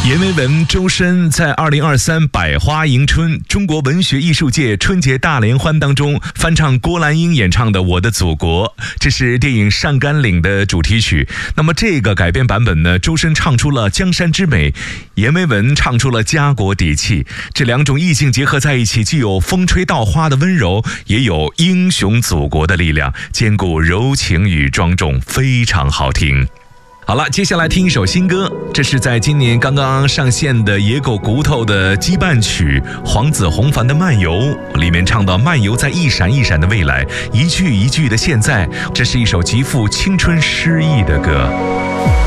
阎维文、周深在2023百花迎春中国文学艺术界春节大联欢当中翻唱郭兰英演唱的《我的祖国》，这是电影《上甘岭》的主题曲。那么这个改编版本呢，周深唱出了江山之美，阎维文唱出了家国底气，这两种意境结合在一起，既有风吹稻花的温柔，也有英雄祖国的力量，兼顾柔情与庄重，非常好听。好了，接下来听一首新歌，这是在今年刚刚上线的野狗骨头的羁绊曲黄子弘凡的《漫游》，里面唱到漫游在一闪一闪的未来，一句一句的现在，这是一首极富青春诗意的歌。